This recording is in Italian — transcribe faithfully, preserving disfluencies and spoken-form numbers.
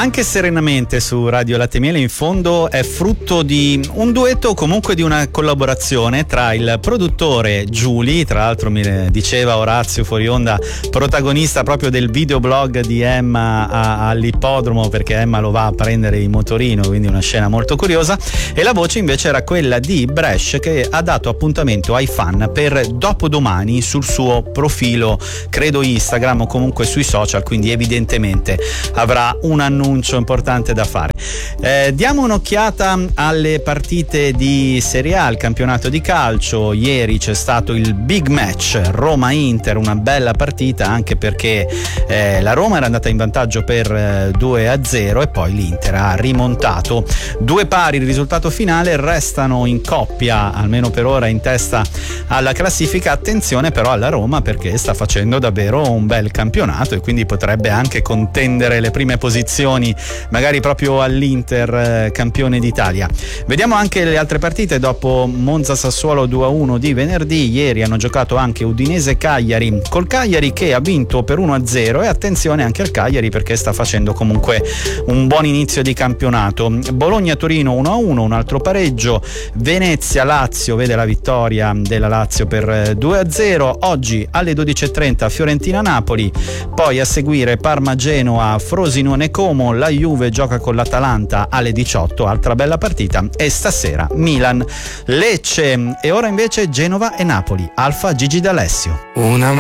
Anche Serenamente su Radio Latte Miele in fondo è frutto di un duetto o comunque di una collaborazione tra il produttore Giuli, tra l'altro mi diceva Orazio fuori onda, protagonista proprio del videoblog di Emma a, all'ippodromo, perché Emma lo va a prendere in motorino, quindi una scena molto curiosa, e la voce invece era quella di Brescia, che ha dato appuntamento ai fan per dopodomani sul suo profilo, credo Instagram o comunque sui social, quindi evidentemente avrà un annuncio importante da fare. Eh, diamo un'occhiata alle partite di Serie A, il campionato di calcio. Ieri c'è stato il big match Roma-Inter, una bella partita anche perché eh, la Roma era andata in vantaggio per eh, due a zero e poi l'Inter ha rimontato. Due pari il risultato finale, restano in coppia almeno per ora in testa alla classifica. Attenzione però alla Roma, perché sta facendo davvero un bel campionato e quindi potrebbe anche contendere le prime posizioni magari proprio all'Inter, eh, campione d'Italia. Vediamo anche le altre partite. Dopo Monza-Sassuolo due a uno di venerdì, ieri hanno giocato anche Udinese-Cagliari, col Cagliari che ha vinto per uno a zero, e attenzione anche al Cagliari perché sta facendo comunque un buon inizio di campionato. Bologna-Torino uno a uno, un altro pareggio. Venezia-Lazio vede la vittoria della Lazio per due a zero. Oggi alle dodici e trenta Fiorentina-Napoli, poi a seguire Parma-Genoa, Frosinone-Como, la Juve gioca con l'Atalanta alle diciotto, altra bella partita, e stasera Milan-Lecce. E ora invece Genova e Napoli, Alfa Gigi D'Alessio. Una